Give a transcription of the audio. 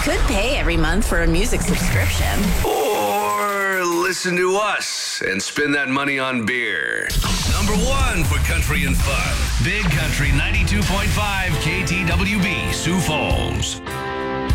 could pay every month for a music subscription. Or listen to us and spend that money on beer. Number one for country and fun. Big Country 92.5 KTWB, Sioux Falls.